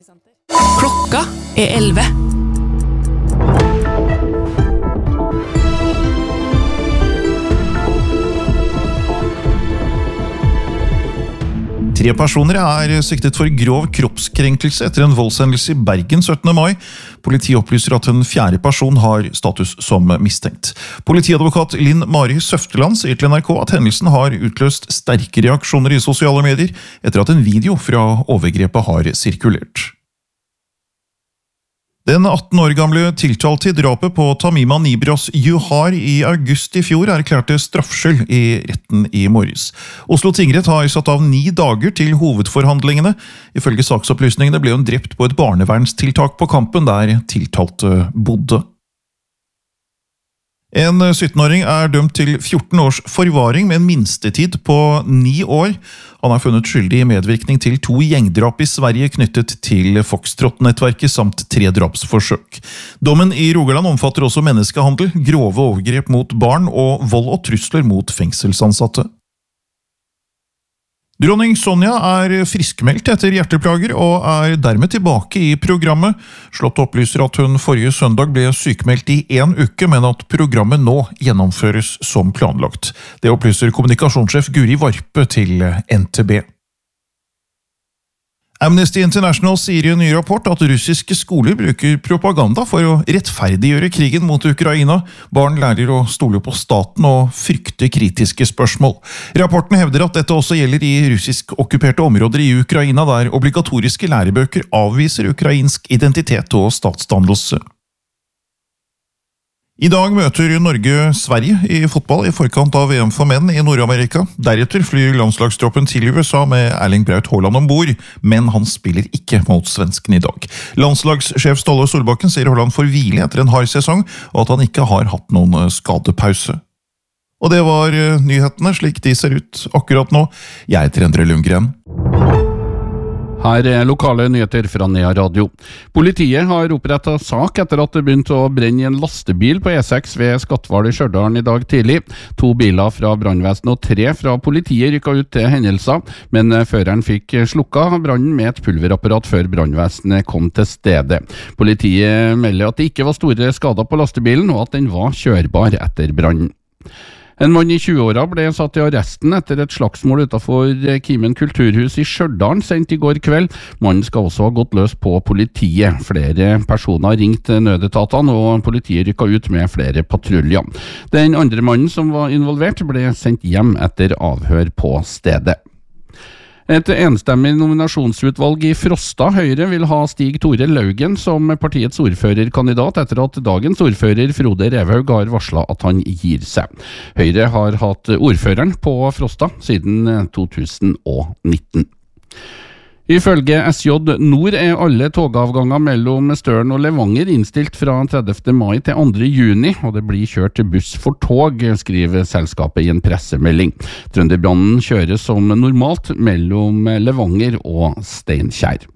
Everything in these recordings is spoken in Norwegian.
Klokka 11. Tre personer siktet for grov kroppskrenkelse etter en voldshendelse I Bergen 17. mai. Politiet opplyser at en fjerde person har status som mistenkt. Politiadvokat Linn Mari Søfteland sier til NRK at hendelsen har utløst sterke reaksjoner I sosiale medier etter at en video fra overgrepet har sirkulert. Den 18 år gamle tiltalte I drapet på Tamima Nibras Juhar I august I fjor erklærte straffskyld I retten I morges. Oslo tingrett har satt av 9 dager til hovedforhandlingene. Ifølge saksopplysningene ble hun drept på et barnevernstiltak på Kampen der tiltalte bodde. En 17-åring dømt til 14 års forvaring med en minstetid på 9 år. Han funnet skyldig I medvirkning til 2 gjengdrap I Sverige knyttet til Foxtrot-nettverket samt 3 drapsforsøk. Dommen I Rogaland omfatter også menneskehandel, grove overgrep mot barn og vold og trusler mot fengselsansatte. Dronning Sonja friskmeldt etter hjerteplager og dermed tilbake I programmet. Slottet opplyser at hun forrige søndag ble sykmeldt I 1 uke, men at programmet nå gjennomføres som planlagt. Det opplyser kommunikasjonssjef Guri Varpe til NTB. Amnesty International sier I en ny rapport at russiske skoler bruker propaganda for å rettferdiggjøre krigen mot Ukraina. Barn lærer å stole på staten og frykte kritiske spørsmål. Rapporten hevder at dette også gjelder I russisk okkuperte områder I Ukraina, der obligatoriske lærebøker avviser ukrainsk identitet og statsdannelse. I dag møter Norge Sverige I fotball I forkant av VM for menn I Nord-Amerika. Deretter flyr landslagstroppen til USA med Erling Braut Haaland ombord, men han spiller ikke mot svensken I dag. Landslagssjef Ståle Solbakken sier Haaland får hvile etter en hard sesong, og at han ikke har hatt noen skadepause. Og det var nyhetene slik de ser ut akkurat nå. Jeg heter Endre Lundgren. Her lokale nyheter fra Nea Radio. Politiet har opprettet sak etter at det begynte å brenne I en lastebil på E6 ved Skatval I Stjørdal I dag tidlig. 2 biler fra brannvesenet og 3 fra politiet rykket ut til hendelser, men føreren fikk slukket brannen med et pulverapparat før brannvesenet kom til stedet. Politiet melder at det ikke var store skader på lastebilen, og at den var kjørbar etter brannen. En mann I 20-åra ble satt I arresten etter et slagsmål utenfor Kimen kulturhus I Stjørdal sent I går kveld. Mannen skal også ha gått løs på politiet. Flere personer ringte nødetatene, og politiet rykket ut med flere patruljer. Den andre mannen som var involvert ble sendt hjem etter avhør på stedet. Et enstemmig nominasjonsutvalg I Frosta Høyre vil ha Stig Tore Laugen som partiets ordførerkandidat etter at dagens ordfører Frode Revhaug har varslet at han gir seg. Høyre har hatt ordføreren på Frosta siden 2019. Ifølge SJ Nord alle togavganger mellom Støren og Levanger innstilt fra 30. mai til 2. juni, og det blir kjørt buss for tog, skriver selskapet I en pressemelding. Trønderbanen kjøres som normalt mellom Levanger og Steinkjer.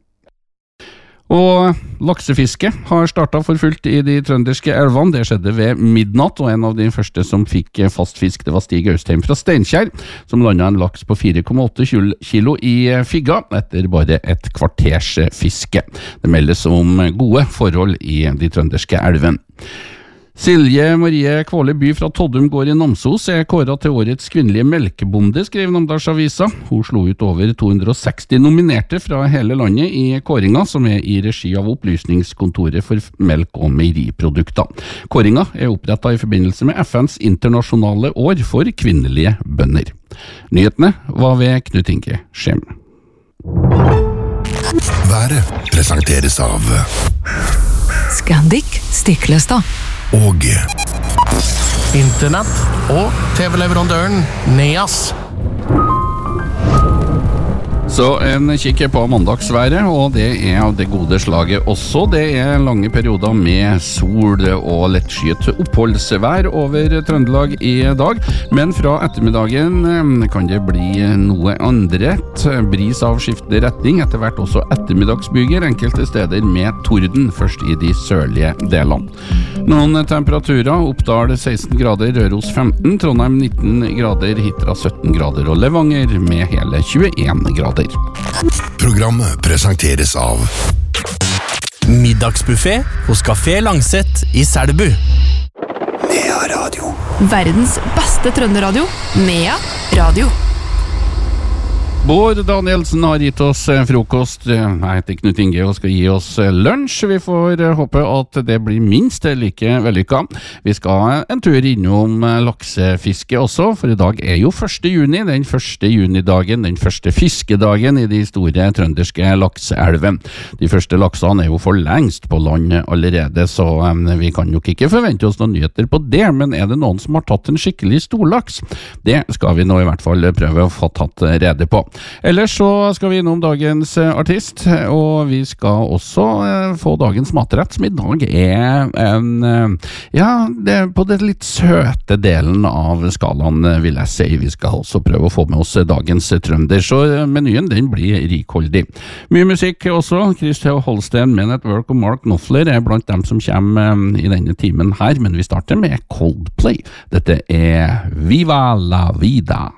Og laksefiske har startet for fullt I de trønderske elvene. Det skjedde ved midnatt, og en av de første som fikk fast fisk, det var Stig Austheim fra Steinkjer, som landet en laks på 4,8 kilo I Figga etter bare et kvarters fiske. Det meldes om gode forhold I de trønderske elvene. Silje Marie Kvåle By fra Toddum gård I Namsos kåret til årets kvinnelige melkebonde, skriver Namdalsavisa. Hun slo ut over 260 nominerte fra hele landet I kåringa, som I regi av Opplysningskontoret for melk- og meieriprodukter. Kåringa opprettet I forbindelse med FNs internasjonale år for kvinnelige bønder. Nyhetene var ved Knut Inge Skjem. Været presenteres av Scandic Stiklestad. Og Internett og TV-leverandøren Neas. Så en kikker på mandagsværet, og det av det gode slaget også. Det lange perioder med sol og lettskyet oppholdsvær over Trøndelag I dag. Men fra ettermiddagen kan det bli noe andret. Bris av skiftende retning, etter hvert også ettermiddagsbyger, enkelte steder med torden, først I de sørlige delene. Noen temperaturer: Oppdal 16 grader, Røros 15, Trondheim 19 grader, Hitra 17 grader og Levanger med hele 21 grader. programmet presenteres av Middagsbuffet hos Café Langset I Selbu. Nea Radio. Verdens beste trønderradio. Nea Radio. Bård Danielsen har gitt oss frokost. Jeg heter Knut Inge og skal gi oss lunsj. Vi får håpe at det blir minst like vellykket. Vi skal en tur innom laksefiske også, for I dag jo 1. juni, den 1. junidagen, den første fiskedagen I de store trønderske lakseelven. De første laksene jo for lengst på land allerede, så vi kan nok ikke forvente oss noen nyheter på det, men det noen som har tatt en skikkelig storlaks? Det skal vi nå I hvert fall prøve å få tatt rede på. Ellers så skal vi innom dagens artist, og vi skal også få dagens matrett, som I dag det på det litt søte delen av skalaen, vil jeg si. Vi skal også prøve å få med oss dagens trønder, så menyen den blir rikholdig. Mye musikk også. Christer Holsten, Men at Work og Mark Knopfler blant dem som kommer I denne timen her, men vi starter med Coldplay. Dette Viva la Vida.